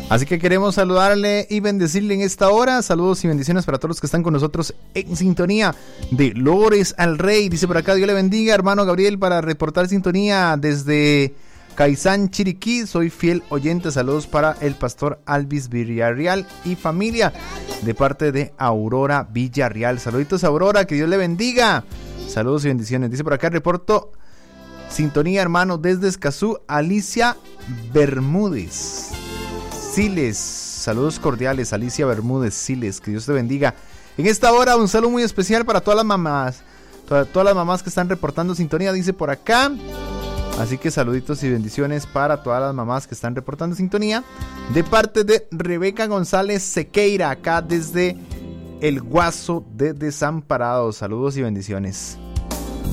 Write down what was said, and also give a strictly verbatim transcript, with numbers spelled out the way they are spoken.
Así que queremos saludarle y bendecirle en esta hora. Saludos y bendiciones para todos los que están con nosotros en sintonía de Lores al Rey. Dice por acá, Dios le bendiga, hermano Gabriel, para reportar sintonía desde Caizán, Chiriquí. Soy fiel oyente. Saludos para el pastor Alvis Villarreal y familia de parte de Aurora Villarreal. Saluditos a Aurora, que Dios le bendiga. Saludos y bendiciones. Dice por acá, reporto sintonía, hermano, desde Escazú, Alicia Bermúdez Siles. Saludos cordiales, Alicia Bermúdez Siles, que Dios te bendiga. En esta hora un saludo muy especial para todas las mamás, todas, todas las mamás que están reportando sintonía, dice por acá. Así que saluditos y bendiciones para todas las mamás que están reportando sintonía, de parte de Rebeca González Sequeira, acá desde El Guaso de Desamparados. Saludos y bendiciones.